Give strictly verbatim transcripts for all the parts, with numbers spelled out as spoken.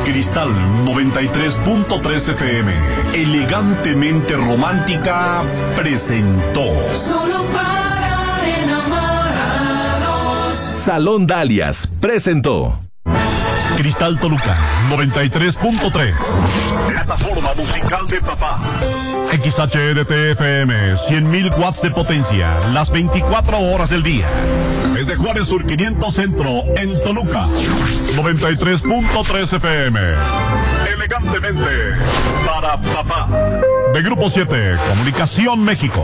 Cristal noventa y tres punto tres F M, elegantemente romántica, presentó. Solo para enamorados. Salón Dalias presentó. Cristal Toluca noventa y tres punto tres. Plataforma musical de papá. X H D T F M, cien mil watts de potencia, las veinticuatro horas del día. Desde Juárez Sur quinientos Centro, en Toluca, noventa y tres punto tres F M. Elegantemente para papá. De Grupo siete, Comunicación México.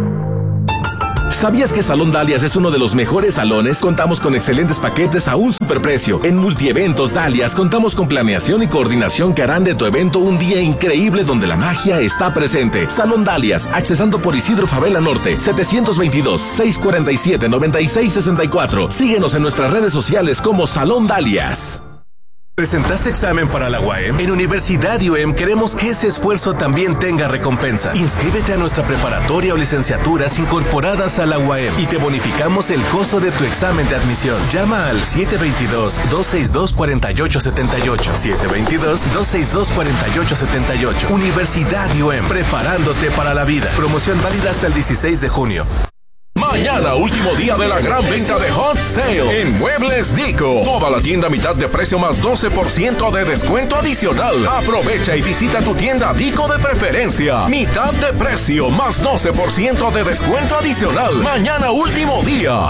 ¿Sabías que Salón Dalias es uno de los mejores salones? Contamos con excelentes paquetes a un superprecio. En Multieventos Dalias contamos con planeación y coordinación que harán de tu evento un día increíble donde la magia está presente. Salón Dalias, accesando por Isidro Favela Norte, setecientos veintidós, seiscientos cuarenta y siete, noventa y seis sesenta y cuatro. Síguenos en nuestras redes sociales como Salón Dalias. ¿Presentaste examen para la U A M? En Universidad U A M queremos que ese esfuerzo también tenga recompensa. Inscríbete a nuestra preparatoria o licenciaturas incorporadas a la U A M y te bonificamos el costo de tu examen de admisión. Llama al siete dos dos, dos seis dos, cuatro ocho siete ocho. siete dos dos, dos seis dos, cuatro ocho siete ocho. Universidad U A M, preparándote para la vida. Promoción válida hasta el dieciséis de junio. Mañana, último día de la gran venta de Hot Sale en Muebles Dico. Toda la tienda a mitad de precio más doce por ciento de descuento adicional. Aprovecha y visita tu tienda Dico de preferencia. Mitad de precio más doce por ciento de descuento adicional. Mañana, último día.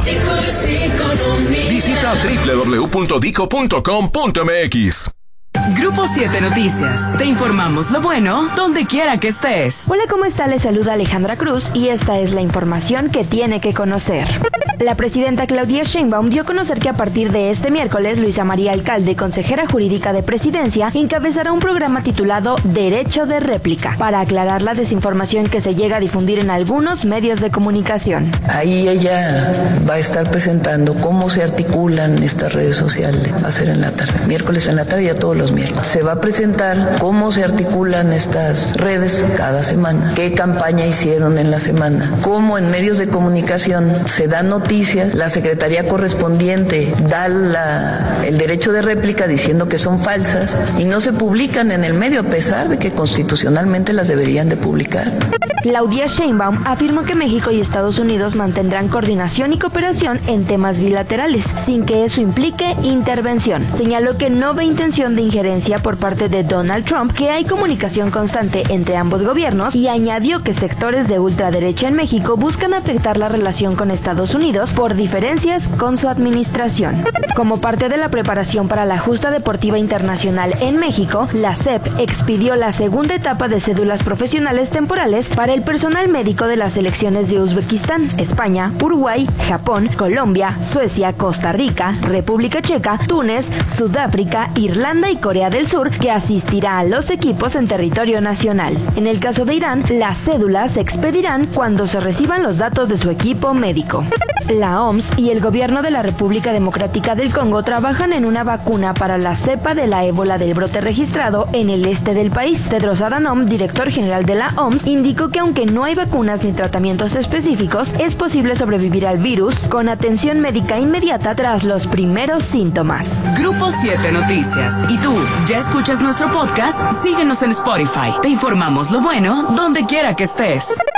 Visita doble u doble u doble u punto dico punto com punto m x. Grupo siete Noticias. Te informamos lo bueno donde quiera que estés. Hola, ¿cómo está? Les saluda Alejandra Cruz y esta es la información que tiene que conocer. La presidenta Claudia Sheinbaum dio a conocer que a partir de este miércoles, Luisa María Alcalde, consejera jurídica de Presidencia, encabezará un programa titulado Derecho de Réplica para aclarar la desinformación que se llega a difundir en algunos medios de comunicación. Ahí ella va a estar presentando cómo se articulan estas redes sociales. Va a ser en la tarde, miércoles en la tarde y a todos los miércoles. Se va a presentar cómo se articulan estas redes cada semana, qué campaña hicieron en la semana, cómo en medios de comunicación se dan noticias, la secretaría correspondiente da la, el derecho de réplica diciendo que son falsas y no se publican en el medio a pesar de que constitucionalmente las deberían de publicar. Claudia Sheinbaum afirmó que México y Estados Unidos mantendrán coordinación y cooperación en temas bilaterales, sin que eso implique intervención. Señaló que no ve intención de injerencia por parte de Donald Trump, que hay comunicación constante entre ambos gobiernos, y añadió que sectores de ultraderecha en México buscan afectar la relación con Estados Unidos por diferencias con su administración. Como parte de la preparación para la justa deportiva internacional en México, la S E P expidió la segunda etapa de cédulas profesionales temporales para el personal médico de las selecciones de Uzbekistán, España, Uruguay, Japón, Colombia, Suecia, Costa Rica, República Checa, Túnez, Sudáfrica, Irlanda y Corea del Sur, que asistirá a los equipos en territorio nacional. En el caso de Irán, las cédulas se expedirán cuando se reciban los datos de su equipo médico. La O M S y el gobierno de la República Democrática del Congo trabajan en una vacuna para la cepa de la ébola del brote registrado en el este del país. Tedros Adhanom, director general de la O M S, indicó que aunque no hay vacunas ni tratamientos específicos, es posible sobrevivir al virus con atención médica inmediata tras los primeros síntomas. Grupo siete Noticias. ¿Y tú, ya escuchas nuestro podcast? Síguenos en Spotify. Te informamos lo bueno donde quiera que estés.